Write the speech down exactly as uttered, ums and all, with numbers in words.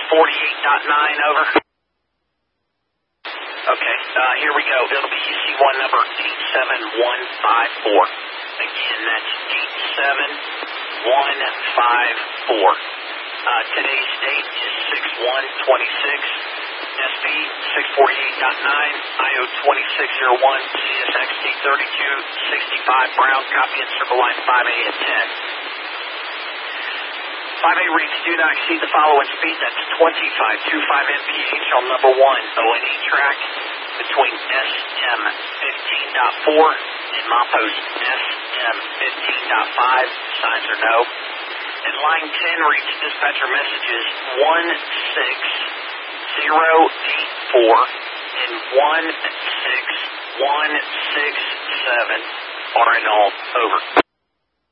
forty-eight point nine, over. Okay, uh, here we go. It'll be U C one number eight seven one five four. Again, that's eight seven one five four. Uh, today's date is six one twenty-six. S B six forty-eight point nine, I O twenty-six oh one, C S X T thirty-two sixty-five, Brown, copy and circle line five A at ten. five A reads, do not exceed the following speed, that's twenty-five twenty-five M P H on number one O N E track between S M fifteen point four and Mapos S M fifteen point five, signs are no. And line ten reads dispatcher messages one six zero eight four and one six one six seven are in all, over.